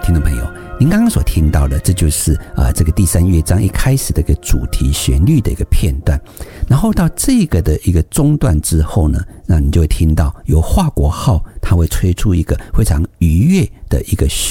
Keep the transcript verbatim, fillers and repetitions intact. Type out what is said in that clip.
听众朋友，您刚刚所听到的，这就是呃这个第三乐章一开始的一个主题旋律的一个片段，然后到这个的一个中段之后呢，那你就会听到由华国号它会吹出一个非常愉悦的一个